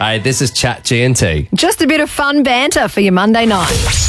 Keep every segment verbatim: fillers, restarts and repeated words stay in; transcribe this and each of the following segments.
Hey, this is Chat G and T. Just a bit of fun banter for your Monday night.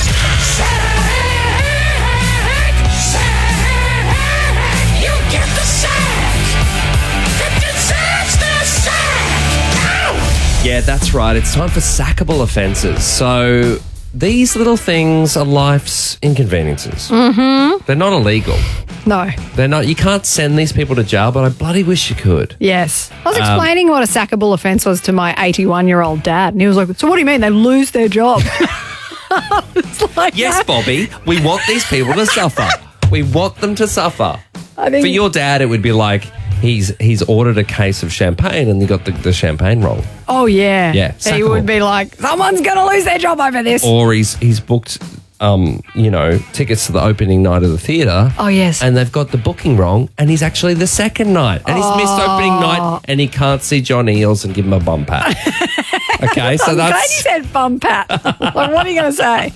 Yeah, that's right. It's time for sackable offences. So these little things are life's inconveniences. Mm-hmm. They're not illegal. No. They're not. You can't send these people to jail, but I bloody wish you could. Yes. I was Um, explaining what a sackable offence was to my eighty-one-year-old dad, and he was like, so what do you mean? They lose their job? I was like, Yes, "No." Bobby. We want these people to suffer. We want them to suffer. I think For your dad, it would be like he's he's ordered a case of champagne and you got the, the champagne wrong. Oh, yeah. Yeah, He sackable. would be like, someone's going to lose their job over this. Or he's he's booked, um, you know, tickets to the opening night of the theatre. Oh, yes. And they've got the booking wrong, and he's actually the second night, and he's missed opening night, and he can't see John Eales and give him a bum pat. Okay, so I'm glad you that's said bum pat. Like, what are you going to say?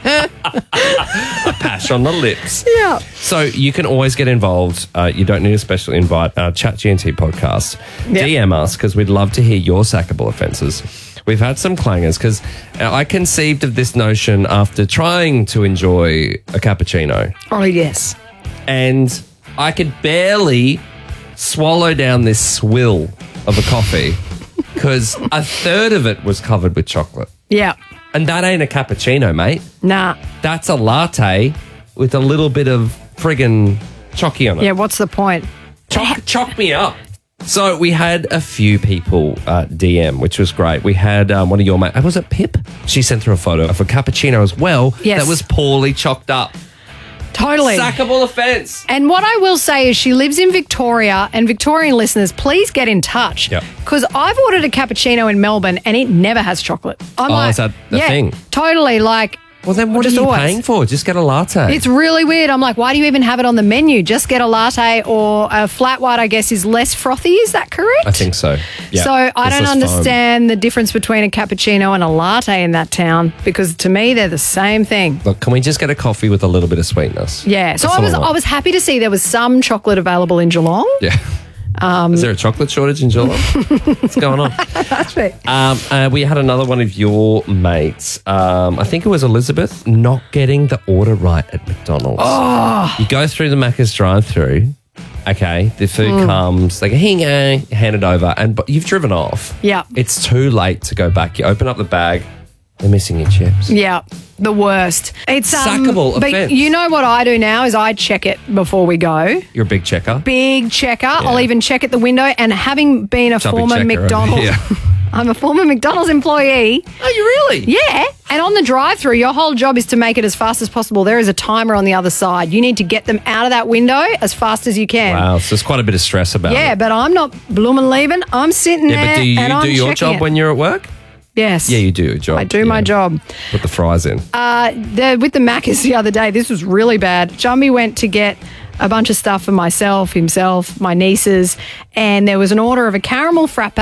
pash on the lips. Yeah. So you can always get involved. Uh, you don't need a special invite. Our Chat G and T podcast. Yep. D M us because we'd love to hear your sackable offences. We've had some clangers because I conceived of this notion after trying to enjoy a cappuccino, Oh, yes. and I could barely swallow down this swill of a coffee because a third of it was covered with chocolate. Yeah. And that ain't a cappuccino, mate. Nah. That's a latte with a little bit of friggin' chocky on it. Yeah, what's the point? Chock, chock me up. So we had a few people uh, D M, which was great. We had um, one of your mates, was it Pip? She sent through a photo of a cappuccino as well Yes. that was poorly chocked up. Totally. Sackable offence. And what I will say is she lives in Victoria, and Victorian listeners, please get in touch. Yep. Because I've ordered a cappuccino in Melbourne and it never has chocolate. I'm Oh, like, is that the yeah, thing? Totally. Like, Well, then what just are you always. paying for? Just get a latte. It's really weird. I'm like, why do you even have it on the menu? Just get a latte, or a flat white, I guess, is less frothy. Is that correct? I think so. Yeah. So I There's don't less foam. understand the difference between a cappuccino and a latte in that town, because to me they're the same thing. Look, can we just get a coffee with a little bit of sweetness? Yeah. So That's I all was want. I was happy to see there was some chocolate available in Geelong. Yeah. Um, Is there a chocolate shortage in Geelong? What's going on? That's right. Um, uh, we had another one of your mates. Um, I think it was Elizabeth, not getting the order right at McDonald's. Oh. You go through the Macca's drive-through. Okay, the food Mm. comes. They go, here you go, hand it over, and but you've driven off. Yeah. It's too late to go back. You open up the bag. They're missing your chips. Yeah, the worst. It's um, Sackable but offence. you know what I do now is I check it before we go. You're a big checker. Big checker. I'll even check at the window. And having been a Chubby former checker over McDonald's, here. I'm a former McDonald's employee. Are you really? Yeah, and on the drive-through, your whole job is to make it as fast as possible. There is a timer on the other side. You need to get them out of that window as fast as you can. Wow, so there's quite a bit of stress about Yeah, it. but I'm not blooming leaving. I'm sitting Yeah, there but do you and I'm do your checking job it. when you're at work? Yes. Yeah, you do your job. I do my Yeah. job. Put the fries in. Uh, the, with the Macca's the other day, this was really bad. Jumby went to get a bunch of stuff for myself, himself, my nieces, and there was an order of a caramel frappe,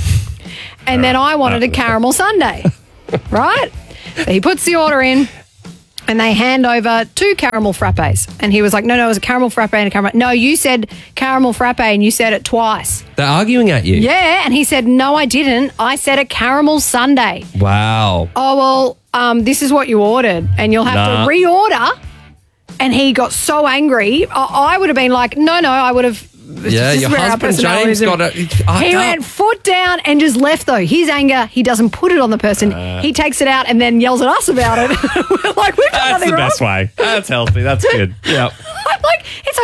and then I wanted a caramel sundae, right? So he puts the order in, and they hand over two caramel frappes, and he was like, no, no, it was a caramel frappe and a caramel. No, you said caramel frappe, and you said it twice. They're arguing at you. Yeah, and he said, no, I didn't. I said a caramel sundae. Wow. Oh, well, um, this is what you ordered, and you'll have Nah. to reorder. And he got so angry. I, I would have been like, no, no, I would have. Yeah, just your where our husband personalities James are- got it. He arced He up. went foot down and just left, though. His anger, he doesn't put it on the person. Uh. he takes it out and then yells at us about it. We're like, we've done That's nothing the wrong. best way. That's healthy. That's good. Yeah. I'm like, it's